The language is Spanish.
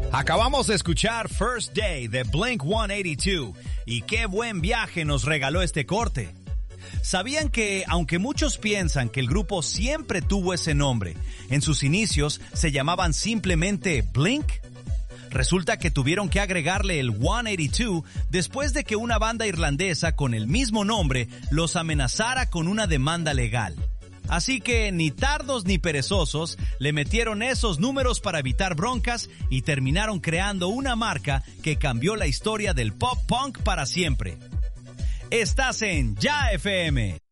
Acabamos de escuchar First Day de Blink-182 y qué buen viaje nos regaló este corte. ¿Sabían que, aunque muchos piensan que el grupo siempre tuvo ese nombre, en sus inicios se llamaban simplemente Blink? Resulta que tuvieron que agregarle el 182 después de que una banda irlandesa con el mismo nombre los amenazara con una demanda legal. Así que ni tardos ni perezosos le metieron esos números para evitar broncas y terminaron creando una marca que cambió la historia del pop punk para siempre. Estás en Ya FM.